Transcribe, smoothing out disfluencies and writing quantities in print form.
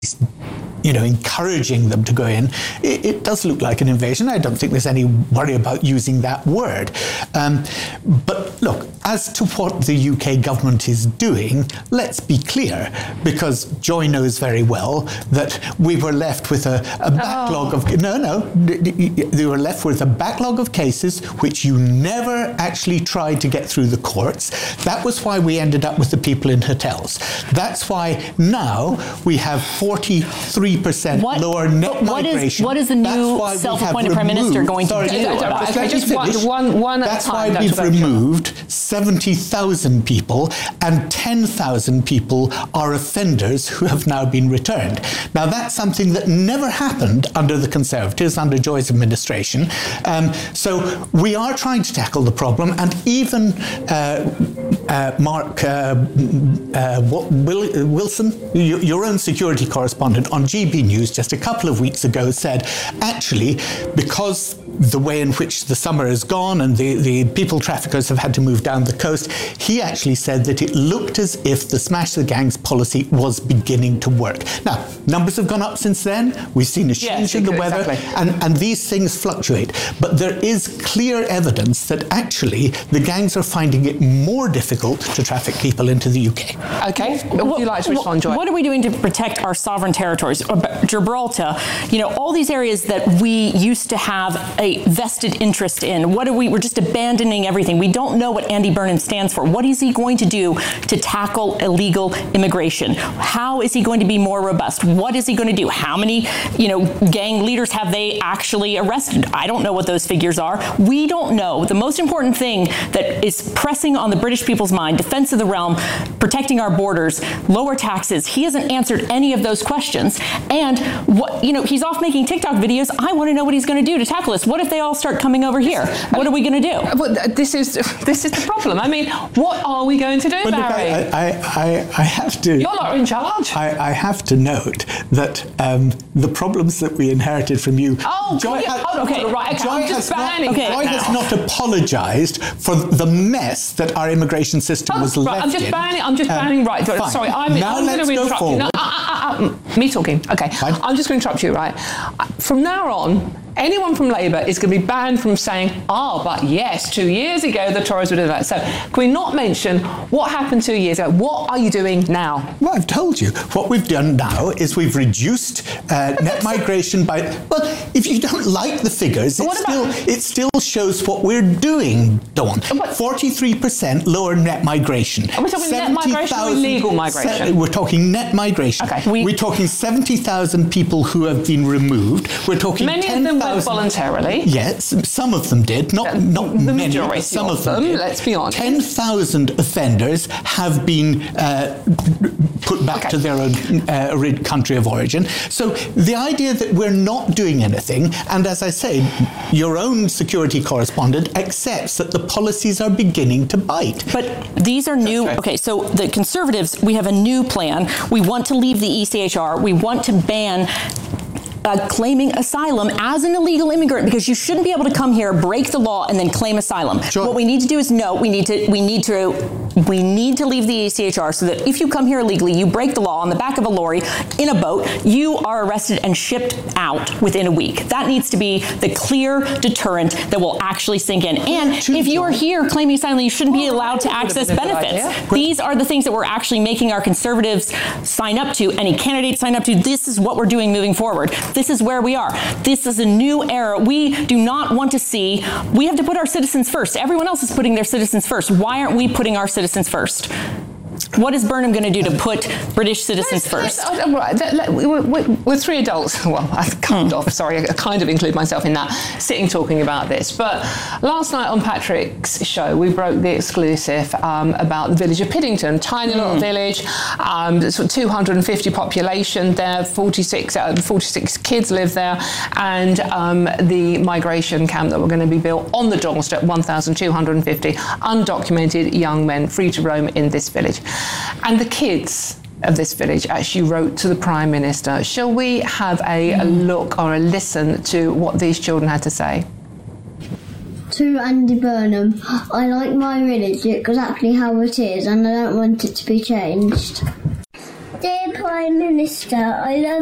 encouraging them to go in, it does look like an invasion. I don't think there's any worry about using that word. But look, as to what the UK government is doing, let's be clear, because Joy knows very well that we were left with a backlog of... They were left with a backlog of cases which you never actually tried to get through the courts. That was why we ended up with the people in hotels. That's why now we have 43% lower net migration. What is the new self-appointed Prime Minister going to do about it? That's why we've removed 70,000 people, and 10,000 people are offenders who have now been returned. Now, that's something that never happened under the Conservatives, under Joy's administration. So we are trying to tackle the problem, and even Mark Wilson, your own security correspondent on GB News just a couple of weeks ago, said, actually, because the way in which the summer has gone and the people traffickers have had to move down the coast, he actually said that it looked as if the Smash the Gangs policy was beginning to work. Now, numbers have gone up since then. We've seen a change in the weather, and these things fluctuate. But there is clear evidence that actually the gangs are finding it more difficult to traffic people into the UK. Okay, would you like to respond, Joy? What are we doing to protect our sovereign territories? Gibraltar, all these areas that we used to have a vested interest in. We're just abandoning everything. We don't know what Andy Burnham stands for. What is he going to do to tackle illegal immigration? How is he going to be more robust? What is he going to do? How many, gang leaders have they actually arrested? I don't know what those figures are. We don't know. The most important thing that is pressing on the British people's mind, defense of the realm, protecting our borders, lower taxes, he hasn't answered any of those questions. And he's off making TikTok videos. I want to know what he's going to do to tackle this. What if they all start coming over here? What are we going to do? Well, this is the problem. I mean, what are we going to do, Barry? I have to... You're not in charge. I have to note that the problems that we inherited from you... Joy has not apologised for the mess that our immigration system was left in. I'm just banning... Right, sorry, I'm going to interrupt you. Me talking. Okay, fine. I'm just going to interrupt you, right? From now on, anyone from Labour is going to be banned from saying, but yes, 2 years ago the Tories were doing that. So can we not mention what happened 2 years ago? What are you doing now? Well, I've told you. What we've done now is we've reduced net migration by... Well, if you don't like the figures, it still shows what we're doing, Dawn. 43% lower net migration. Are we talking net migration or illegal migration? We're talking net migration. Okay. We're talking 70,000 people who have been removed. We're talking many of them went voluntarily. Yes, some of them did. Not the many, but some of them did. Let's be honest. 10,000 offenders have been put back to their own country of origin. So the idea that we're not doing anything, and as I say, your own security correspondent accepts that the policies are beginning to bite. But these are new. Okay, so the Conservatives, we have a new plan. We want to leave the ECHR. We want to ban claiming asylum as an illegal immigrant, because you shouldn't be able to come here, break the law, and then claim asylum. Sure. What we need to do is we need to leave the ECHR so that if you come here illegally, you break the law on the back of a lorry in a boat, you are arrested and shipped out within a week. That needs to be the clear deterrent that will actually sink in. And if you are here claiming asylum, you shouldn't be allowed to access benefits. These are the things that we're actually making our Conservatives sign up to, any candidate sign up to. This is what we're doing moving forward. This is where we are. This is a new era. We do not want to see, we have to put our citizens first. Everyone else is putting their citizens first. Why aren't we putting our citizens first? What is Burnham going to do to put British citizens first? We're three adults. Well, I kind of include myself in that, sitting talking about this. But last night on Patrick's show, we broke the exclusive about the village of Piddington, tiny little village, sort of 250 population there, 46 kids live there, and the migration camp that we're going to be built on the doorstep, 1,250 undocumented young men free to roam in this village. And the kids of this village actually wrote to the Prime Minister. Shall we have a look or a listen to what these children had to say? To Andy Burnham, I like my village, it's exactly how it is, and I don't want it to be changed. Dear Prime Prime Minister. I love